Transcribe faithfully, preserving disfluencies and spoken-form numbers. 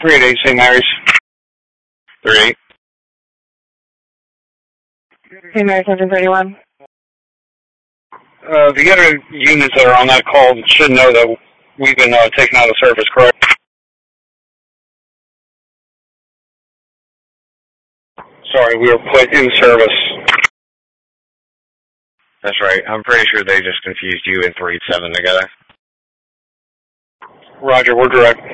three eight eight Saint Mary's. three eight. Saint Mary's, seven thirty-one. Uh, the other units that are on that call should know that we've been uh, taken out of service, correct? Sorry, we were put in service. That's right. I'm pretty sure they just confused you and three seven together. Roger, we're direct.